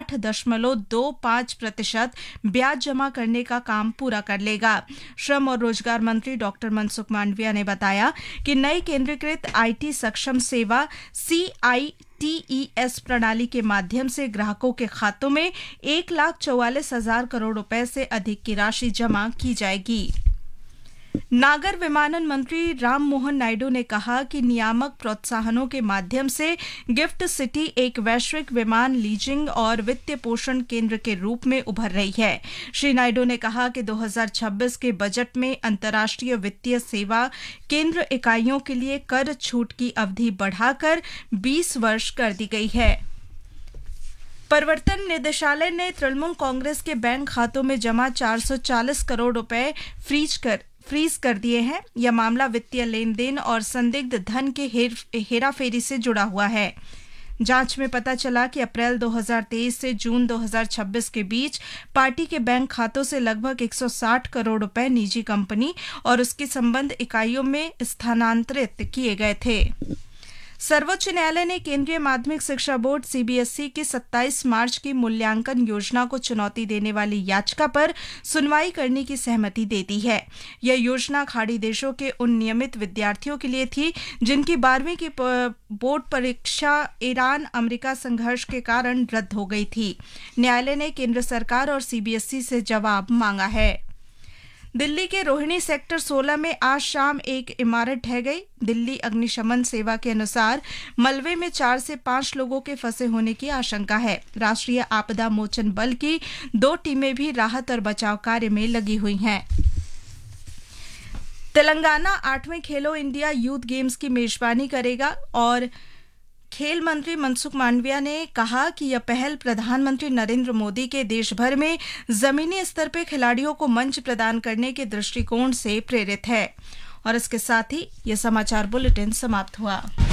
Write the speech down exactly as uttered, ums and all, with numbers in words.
आठ दशमलव दो पाँच प्रतिशत ब्याज जमा करने का काम पूरा कर लेगा। श्रम और रोजगार मंत्री डॉक्टर मनसुख मांडविया ने बताया कि नई केंद्रीकृत आईटी सक्षम सेवा सी आई टी ई एस प्रणाली के माध्यम से ग्राहकों के खातों में एक लाख चौवालीस हजार करोड़ रुपए से अधिक की राशि जमा की जाएगी। नागर विमानन मंत्री राम मोहन नायडू ने कहा कि नियामक प्रोत्साहनों के माध्यम से गिफ्ट सिटी एक वैश्विक विमान लीजिंग और वित्तीय पोषण केंद्र के रूप में उभर रही है। श्री नायडू ने कहा कि दो हज़ार छब्बीस के बजट में अंतर्राष्ट्रीय वित्तीय सेवा केंद्र इकाइयों के लिए कर छूट की अवधि बढ़ाकर बीस वर्ष कर दी गई है। प्रवर्तन निदेशालय ने तृणमूल कांग्रेस के बैंक खातों में जमा चार सौ चालीस करोड़ रुपए फ्रीज कर फ्रीज कर दिए हैं। यह मामला वित्तीय लेन देन और संदिग्ध धन के हेर, हेराफेरी से जुड़ा हुआ है। जांच में पता चला कि अप्रैल दो हज़ार तेईस से जून दो हज़ार छब्बीस के बीच पार्टी के बैंक खातों से लगभग एक सौ साठ करोड़ रुपए निजी कंपनी और उसकी संबद्ध इकाइयों में स्थानांतरित किए गए थे। सर्वोच्च न्यायालय ने केंद्रीय माध्यमिक शिक्षा board C B S E की सत्ताईस मार्च की मूल्यांकन योजना को चुनौती देने वाली याचिका पर सुनवाई करने की सहमति दे दी है। यह योजना खाड़ी देशों के उन नियमित विद्यार्थियों के लिए थी जिनकी बारहवीं की बोर्ड परीक्षा ईरान अमेरिका संघर्ष के कारण रद्द हो गई थी। न्यायालय ने केंद्र सरकार और सी बी एस ई से जवाब मांगा है। दिल्ली के रोहिणी सेक्टर सोलह में आज शाम एक इमारत ढह गई। दिल्ली अग्निशमन सेवा के अनुसार मलबे में चार से पांच लोगों के फंसे होने की आशंका है। राष्ट्रीय आपदा मोचन बल की दो टीमें भी राहत और बचाव कार्य में लगी हुई हैं। तेलंगाना आठवें खेलो इंडिया यूथ गेम्स की मेजबानी करेगा और खेल मंत्री मनसुख मांडविया ने कहा कि यह पहल प्रधानमंत्री नरेंद्र मोदी के देश भर में जमीनी स्तर पर खिलाड़ियों को मंच प्रदान करने के दृष्टिकोण से प्रेरित है। और इसके साथ ही यह समाचार बुलेटिन समाप्त हुआ।